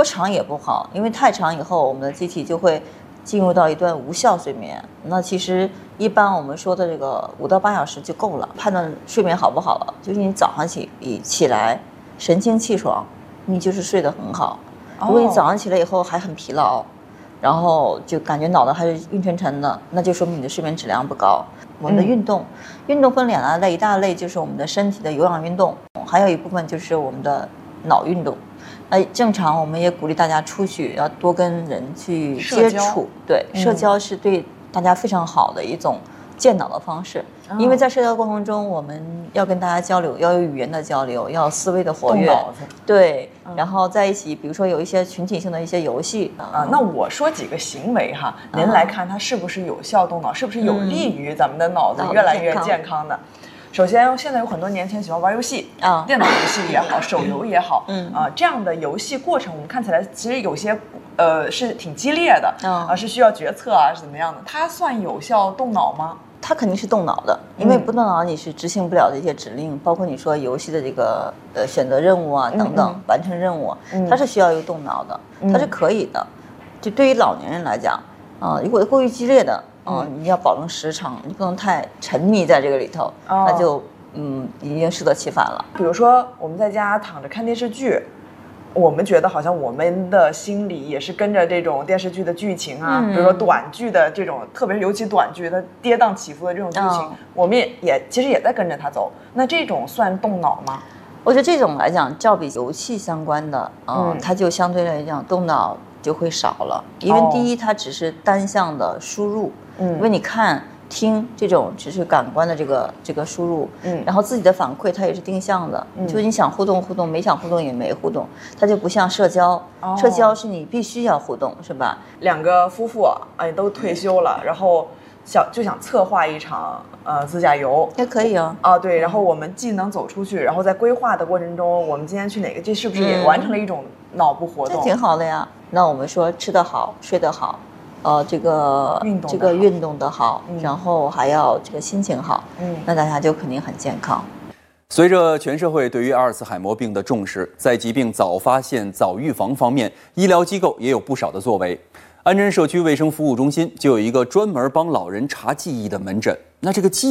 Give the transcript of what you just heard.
过长也不好，因为太长以后，我们的机体就会进入到一段无效睡眠。那其实一般我们说的这个5到8小时就够了，判断睡眠好不好了，就是你早上起来神清气爽，你就是睡得很好。如果你早上起来以后还很疲劳，然后就感觉脑袋还是晕沉沉的，那就说明你的睡眠质量不高。我们的运动分2大类，一大类就是我们的身体的有氧运动，还有一部分就是我们的脑运动。正常我们也鼓励大家出去要多跟人去接触，对，社交是对大家非常好的一种健脑的方式。因为在社交过程中，我们要跟大家交流，要有语言的交流，要有思维的活跃，对，然后在一起，比如说有一些群体性的一些游戏那我说几个行为哈，您来看它是不是有效动脑，是不是有利于咱们的脑子越来越健康的？首先，现在有很多年轻人喜欢玩游戏电脑游戏也好，手游也好，这样的游戏过程我们看起来其实有些是挺激烈的，是需要决策是怎么样的？它算有效动脑吗？ 它肯定是动脑的，因为不动脑你是执行不了的一些指令，包括你说游戏的这个选择任务等等，完成任务，它是需要有动脑的，它是可以的。就对于老年人来讲，如果过于激烈的，你要保证时长，你不能太沉迷在这个里头，那就已经适得其反了。 比如说我们在家躺着看电视剧，我们觉得好像我们的心里也是跟着这种电视剧的剧情比如说短剧的这种，特别是尤其短剧它跌宕起伏的这种剧情，我们其实也在跟着它走。那这种算动脑吗？ 我觉得这种来讲，较比游戏相关的，它就相对来讲动脑就会少了，因为第一，它只是单向的输入，因为你看、听这种只是感官的这个输入，然后自己的反馈它也是定向的，就是你想互动互动，没想互动也没互动，它就不像社交，社交是你必须要互动，是吧 ？2个夫妇都退休了，然后就想策划一场自驾游， 也可以对，然后我们既能走出去，然后在规划的过程中，我们今天去哪个，这是不是也完成了一种脑部活动？ 这挺好的呀。那我们说吃得好，睡得好，这个运动的好，然后还要这个心情好，那大家就肯定很健康。 随着全社会对于阿尔茨海默病的重视，在疾病早发现、早预防方面，医疗机构也有不少的作为。安贞社区卫生服务中心就有一个专门帮老人查记忆的门诊。那这个记忆